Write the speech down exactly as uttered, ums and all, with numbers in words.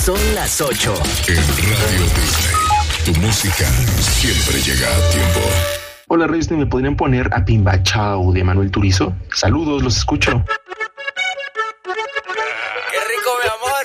Son las ocho. En Radio Disney, tu música siempre llega a tiempo. Hola, Radio Disney, ¿me podrían poner a Pimba Chao de Manuel Turizo? Saludos, los escucho. Qué rico, mi amor.